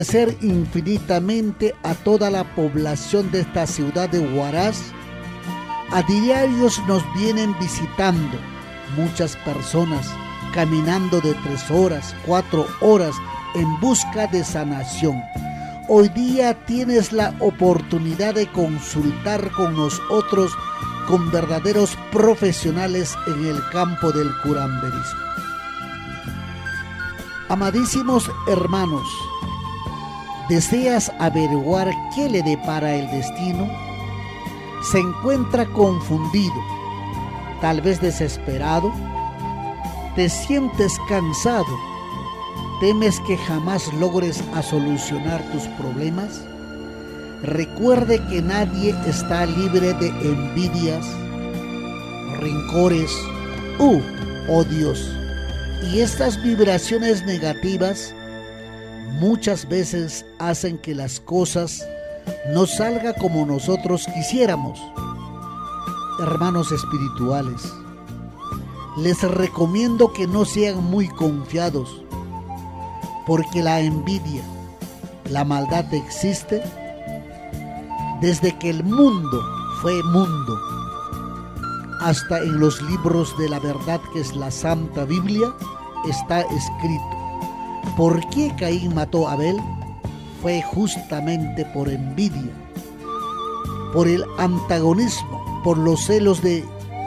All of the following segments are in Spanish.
Agradecer infinitamente a toda la población de esta ciudad de Huaraz. A diarios nos vienen visitando muchas personas, caminando de 3 horas, 4 horas en busca de sanación. Hoy día tienes la oportunidad de consultar con nosotros, con verdaderos profesionales en el campo del curanderismo. Amadísimos hermanos, ¿deseas averiguar qué le depara el destino? ¿Se encuentra confundido, tal vez desesperado? ¿Te sientes cansado? ¿Temes que jamás logres a solucionar tus problemas? Recuerde que nadie está libre de envidias, rencores u odios. Y estas vibraciones negativas muchas veces hacen que las cosas no salgan como nosotros quisiéramos. Hermanos espirituales, les recomiendo que no sean muy confiados, porque la envidia, la maldad existe desde que el mundo fue mundo. Hasta en los libros de la verdad, que es la Santa Biblia, está escrito: ¿por qué Caín mató a Abel? Fue justamente por envidia, por el antagonismo, por los celos de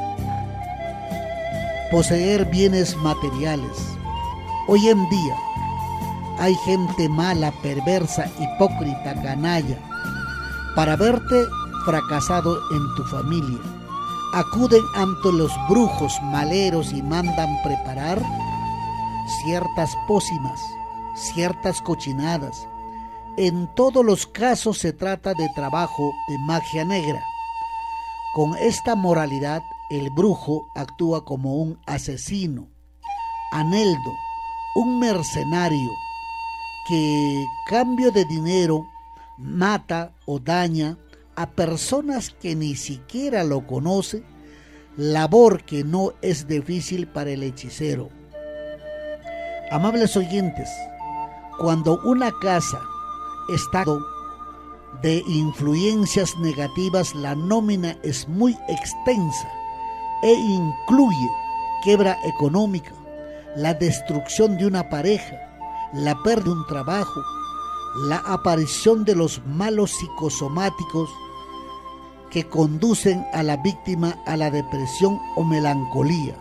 poseer bienes materiales. Hoy en día hay gente mala, perversa, hipócrita, canalla. Para verte fracasado en tu familia, acuden ante los brujos maleros y mandan preparar ciertas pócimas, ciertas cochinadas. En todos los casos se trata de trabajo de magia negra. Con esta moralidad, el brujo actúa como un asesino, aneldo, un mercenario que, cambio de dinero, mata o daña a personas que ni siquiera lo conoce, labor que no es difícil para el hechicero. Amables oyentes, cuando una casa está de influencias negativas, la nómina es muy extensa e incluye quiebra económica, la destrucción de una pareja, la pérdida de un trabajo, la aparición de los malos psicosomáticos que conducen a la víctima a la depresión o melancolía.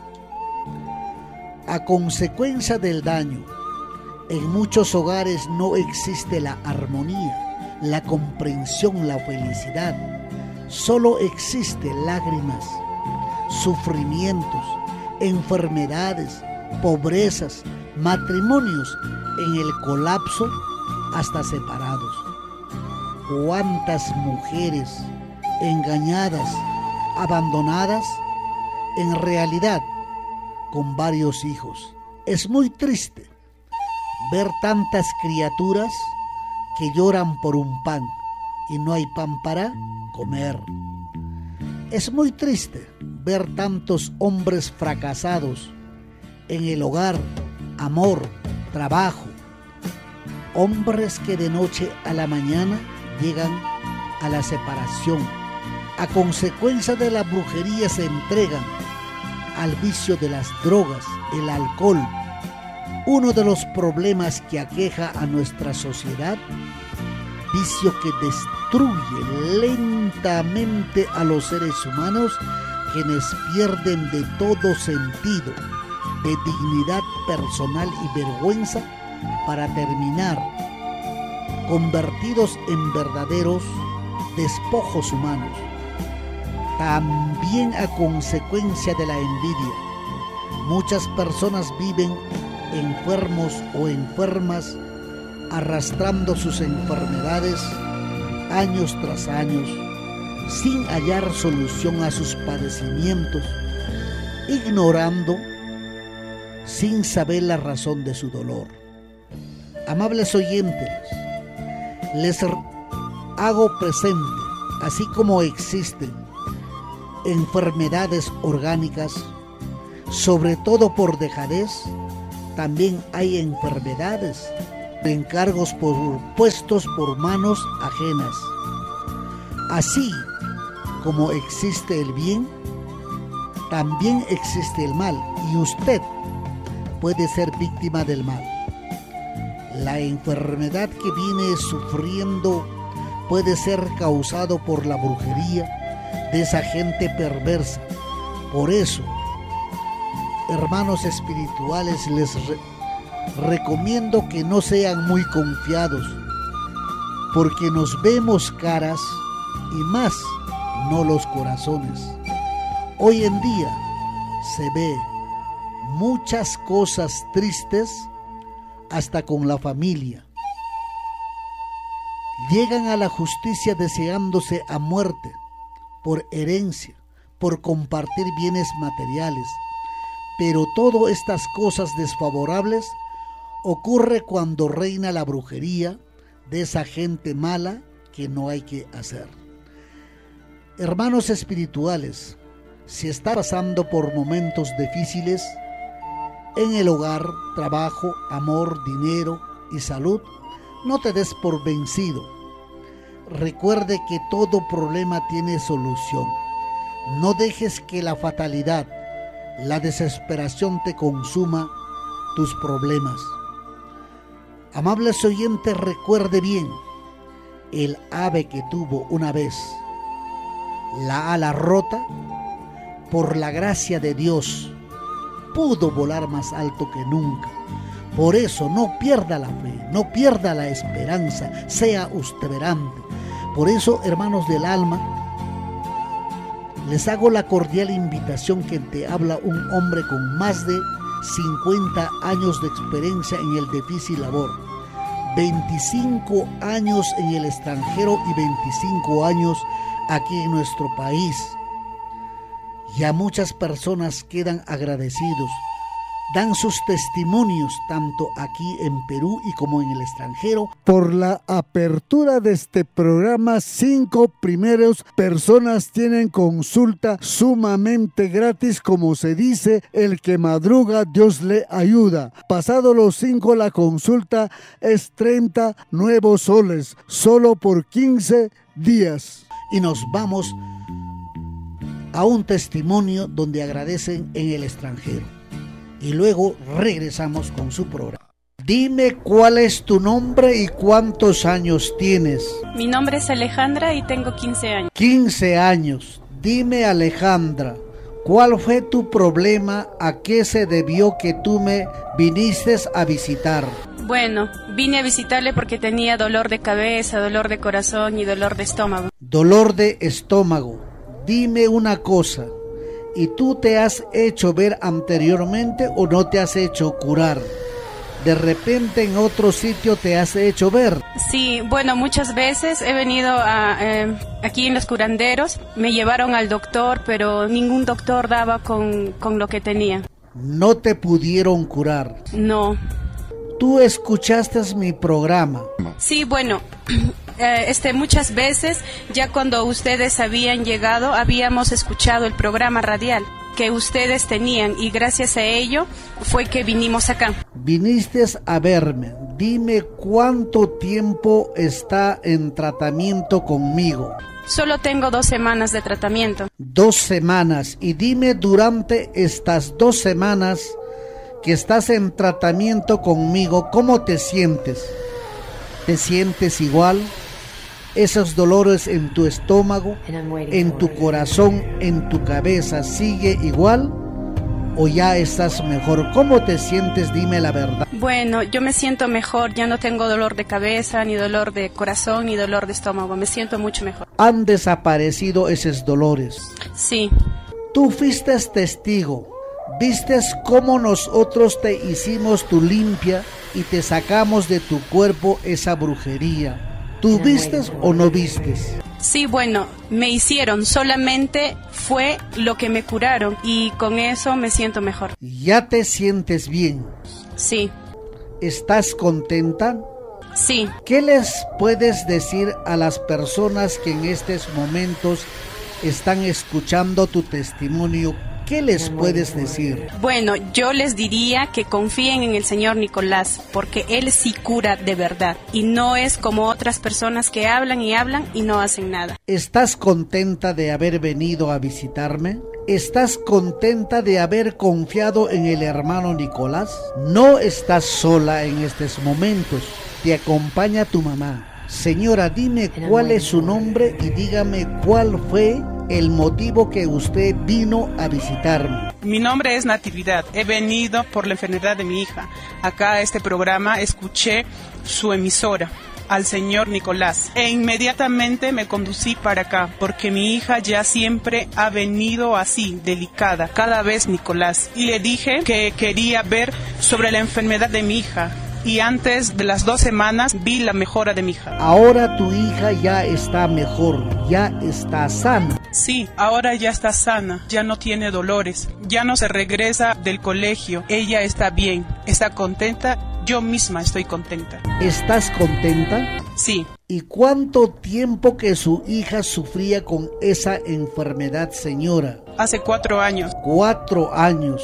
A consecuencia del daño, en muchos hogares no existe la armonía, la comprensión, la felicidad. Solo existen lágrimas, sufrimientos, enfermedades, pobrezas, matrimonios en el colapso, hasta separados. ¿Cuántas mujeres engañadas, abandonadas, en realidad con varios hijos? Es muy triste ver tantas criaturas que lloran por un pan y no hay pan para comer. Es muy triste ver tantos hombres fracasados en el hogar, amor, trabajo. Hombres que de noche a la mañana llegan a la separación. A consecuencia de la brujería se entregan al vicio de las drogas, el alcohol. Uno de los problemas que aqueja a nuestra sociedad, vicio que destruye lentamente a los seres humanos, quienes pierden de todo sentido, de dignidad personal y vergüenza, para terminar convertidos en verdaderos despojos humanos. También a consecuencia de la envidia, muchas personas viven enfermos o enfermas, arrastrando sus enfermedades años tras años, sin hallar solución a sus padecimientos, ignorando, sin saber la razón de su dolor. Amables oyentes, les hago presente, así como existen enfermedades orgánicas, sobre todo por dejadez, también hay enfermedades encargos puestos por manos ajenas. Así como existe el bien, también existe el mal, y usted puede ser víctima del mal. La enfermedad que viene sufriendo puede ser causado por la brujería de esa gente perversa. Por eso, hermanos espirituales, les recomiendo que no sean muy confiados, porque nos vemos caras y más no los corazones. Hoy en día se ve muchas cosas tristes hasta con la familia. Llegan a la justicia deseándose a muerte por herencia, por compartir bienes materiales. Pero todas estas cosas desfavorables ocurre cuando reina la brujería de esa gente mala que no hay que hacer. Hermanos espirituales, si está pasando por momentos difíciles en el hogar, trabajo, amor, dinero y salud, no te des por vencido. Recuerde que todo problema tiene solución. No dejes que la fatalidad, la desesperación te consuma tus problemas. Amables oyentes, recuerde bien, el ave que tuvo una vez la ala rota, por la gracia de Dios, pudo volar más alto que nunca. Por eso no pierda la fe, no pierda la esperanza, sea perseverante. Por eso, hermanos del alma, les hago la cordial invitación que te habla un hombre con más de 50 años de experiencia en el difícil labor, 25 años en el extranjero y 25 años aquí en nuestro país. Ya muchas personas quedan agradecidos, dan sus testimonios tanto aquí en Perú y como en el extranjero. Por la apertura de este programa, 5 primeros personas tienen consulta sumamente gratis. Como se dice, el que madruga, Dios le ayuda. Pasado los 5, la consulta es 30 nuevos soles, solo por 15 días. Y nos vamos a un testimonio donde agradecen en el extranjero. Y luego regresamos con su programa. Dime cuál es tu nombre y cuántos años tienes. Mi nombre es Alejandra y tengo 15 años. 15 años. Dime, Alejandra, ¿cuál fue tu problema? ¿A qué se debió que tú me viniste a visitar? Bueno, vine a visitarle porque tenía dolor de cabeza, dolor de corazón y dolor de estómago. Dolor de estómago. Dime una cosa, ¿y tú te has hecho ver anteriormente o no te has hecho curar? ¿De repente en otro sitio te has hecho ver? Sí, bueno, muchas veces he venido aquí en los curanderos, me llevaron al doctor, pero ningún doctor daba con lo que tenía. ¿No te pudieron curar? No. ¿Tú escuchaste mi programa? Sí, bueno, muchas veces, ya cuando ustedes habían llegado, habíamos escuchado el programa radial que ustedes tenían y gracias a ello fue que vinimos acá. Viniste a verme. Dime cuánto tiempo está en tratamiento conmigo. Solo tengo 2 semanas de tratamiento. 2 semanas. Y dime, durante estas 2 semanas que estás en tratamiento conmigo, ¿cómo te sientes? ¿Te sientes igual? ¿Esos dolores en tu estómago, en tu corazón, en tu cabeza, sigue igual? ¿O ya estás mejor? ¿Cómo te sientes? Dime la verdad. Bueno, yo me siento mejor, ya no tengo dolor de cabeza, ni dolor de corazón, ni dolor de estómago, me siento mucho mejor. ¿Han desaparecido esos dolores? Sí. Tú fuiste testigo, viste cómo nosotros te hicimos tu limpia y te sacamos de tu cuerpo esa brujería. ¿Tú vistes o no vistes? Sí, bueno, me hicieron, solamente fue lo que me curaron y con eso me siento mejor. ¿Ya te sientes bien? Sí. ¿Estás contenta? Sí. ¿Qué les puedes decir a las personas que en estos momentos están escuchando tu testimonio ¿Qué les puedes decir? Bueno, yo les diría que confíen en el señor Nicolás, porque él sí cura de verdad y no es como otras personas que hablan y no hacen nada. ¿Estás contenta de haber venido a visitarme? ¿Estás contenta de haber confiado en el hermano Nicolás? No estás sola en estos momentos, te acompaña tu mamá. Señora, dime cuál es su nombre y dígame cuál fue el motivo que usted vino a visitarme. Mi nombre es Natividad. He venido por la enfermedad de mi hija. Acá a este programa escuché su emisora, al señor Nicolás, e inmediatamente me conducí para acá, porque mi hija ya siempre ha venido así, delicada, cada vez Nicolás, y le dije que quería ver sobre la enfermedad de mi hija. Y antes de las 2 semanas vi la mejora de mi hija. Ahora tu hija ya está mejor, ya está sana. Sí, ahora ya está sana, ya no tiene dolores, ya no se regresa del colegio. Ella está bien, está contenta, yo misma estoy contenta. ¿Estás contenta? Sí. ¿Y cuánto tiempo que su hija sufría con esa enfermedad, señora? Hace 4 años. 4 años.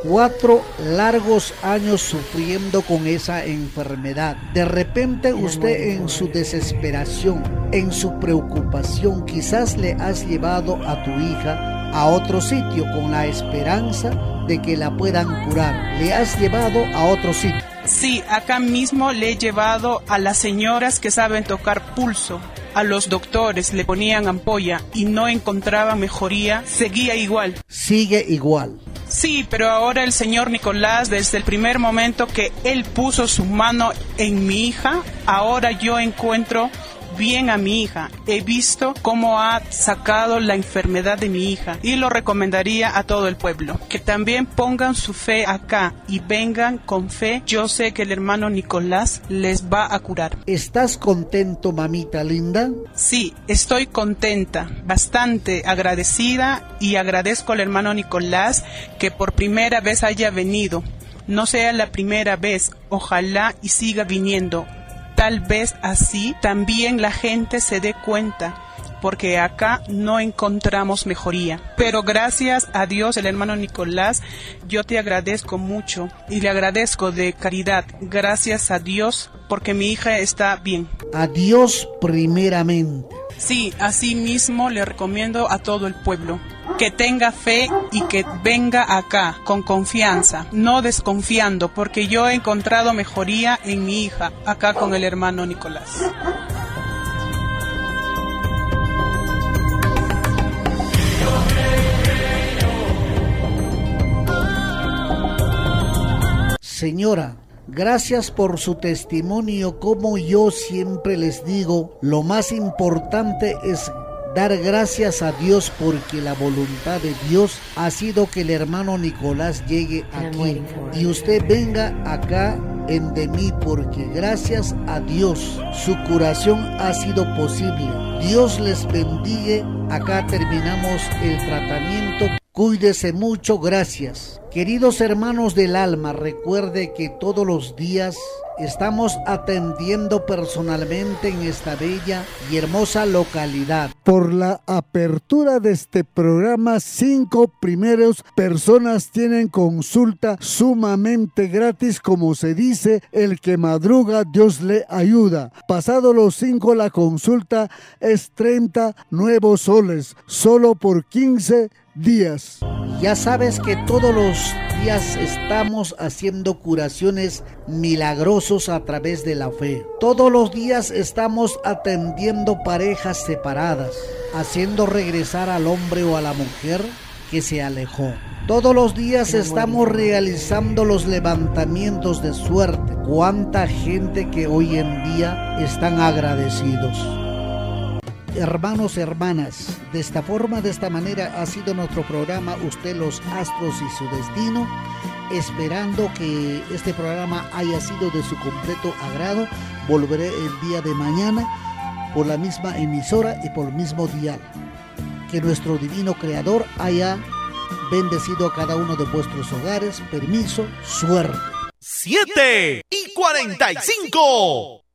4 largos años sufriendo con esa enfermedad. De repente usted en su desesperación, en su preocupación, quizás le has llevado a tu hija a otro sitio con la esperanza de que la puedan curar. Le has llevado a otro sitio. Sí, acá mismo le he llevado a las señoras que saben tocar pulso. A los doctores le ponían ampolla y no encontraba mejoría, seguía igual. Sigue igual. Sí, pero ahora el señor Nicolás, desde el primer momento que él puso su mano en mi hija, ahora yo encuentro bien a mi hija. He visto cómo ha sacado la enfermedad de mi hija y lo recomendaría a todo el pueblo. Que también pongan su fe acá y vengan con fe. Yo sé que el hermano Nicolás les va a curar. ¿Estás contento, mamita linda? Sí, estoy contenta, bastante agradecida y agradezco al hermano Nicolás que por primera vez haya venido. No sea la primera vez, ojalá y siga viniendo. Tal vez así también la gente se dé cuenta, porque acá no encontramos mejoría. Pero gracias a Dios, el hermano Nicolás, yo te agradezco mucho y le agradezco de caridad. Gracias a Dios, porque mi hija está bien. A Dios primeramente. Sí, así mismo le recomiendo a todo el pueblo que tenga fe y que venga acá con confianza, no desconfiando, porque yo he encontrado mejoría en mi hija acá con el hermano Nicolás. Señora, gracias por su testimonio. Como yo siempre les digo, lo más importante es dar gracias a Dios, porque la voluntad de Dios ha sido que el hermano Nicolás llegue aquí y usted venga acá en de mí, porque gracias a Dios su curación ha sido posible. Dios les bendiga. Acá terminamos el tratamiento. Cuídese mucho, gracias. Queridos hermanos del alma, recuerde que todos los días estamos atendiendo personalmente en esta bella y hermosa localidad. Por la apertura de este programa, 5 primeros personas tienen consulta sumamente gratis. Como se dice, el que madruga, Dios le ayuda. Pasado los 5, la consulta es 30 nuevos soles, solo por 15 días. Ya sabes que todos los días estamos haciendo curaciones milagrosos a través de la fe. Todos los días estamos atendiendo parejas separadas, haciendo regresar al hombre o a la mujer que se alejó. Todos los días estamos realizando los levantamientos de suerte. Cuánta gente que hoy en día están agradecidos. Hermanos, hermanas, de esta forma, de esta manera ha sido nuestro programa Usted, los astros y su destino, esperando que este programa haya sido de su completo agrado. Volveré el día de mañana por la misma emisora y por el mismo dial. Que nuestro divino creador haya bendecido a cada uno de vuestros hogares. Permiso, suerte. 7:45